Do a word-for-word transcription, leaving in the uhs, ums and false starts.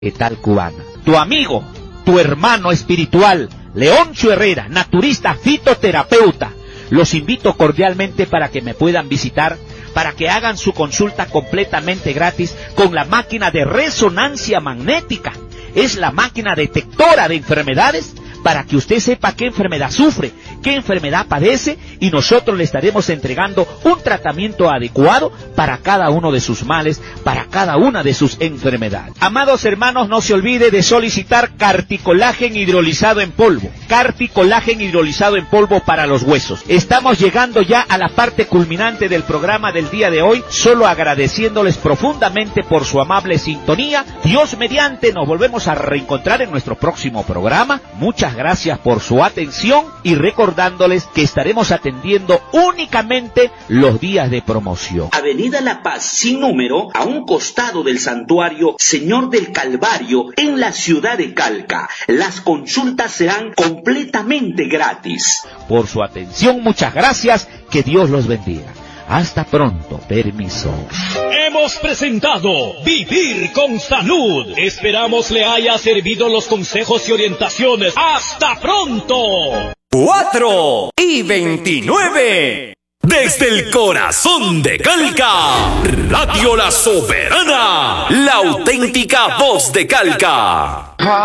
Etal Cubana. Tu amigo, tu hermano espiritual, Leoncio Herrera, naturista fitoterapeuta. Los invito cordialmente para que me puedan visitar, para que hagan su consulta completamente gratis con la máquina de resonancia magnética. Es la máquina detectora de enfermedades para que usted sepa qué enfermedad sufre, qué enfermedad padece, y nosotros le estaremos entregando un tratamiento adecuado para cada uno de sus males, para cada una de sus enfermedades. Amados hermanos, no se olvide de solicitar Carticolágen hidrolizado en polvo. Carticolágen hidrolizado en polvo para los huesos. Estamos llegando ya a la parte culminante del programa del día de hoy, solo agradeciéndoles profundamente por su amable sintonía. Dios mediante, nos volvemos a reencontrar en nuestro próximo programa. Muchas gracias por su atención y recordándoles que estaremos atendiendo únicamente los días de promoción. Avenida La Paz, sin número, a un costado del santuario Señor del Calvario, en la ciudad de Calca. Las consultas serán completamente gratis. Por su atención, muchas gracias, que Dios los bendiga. Hasta pronto, permiso. Hemos presentado Vivir con Salud. Esperamos le haya servido los consejos y orientaciones. ¡Hasta pronto! cuatro y veintinueve. Desde el corazón de Calca, Radio La Soberana, la auténtica voz de Calca.